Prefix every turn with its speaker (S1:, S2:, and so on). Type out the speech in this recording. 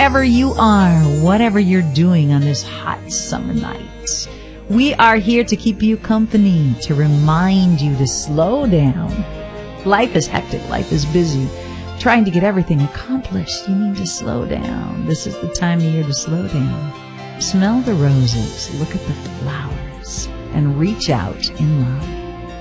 S1: wherever you are, whatever you're doing on this hot summer night. We are here to keep you company, to remind you to slow down. Life is hectic. Life is busy. Trying to get everything accomplished, you need to slow down. This is the time of year to slow down. Smell the roses, look at the flowers, and reach out in love.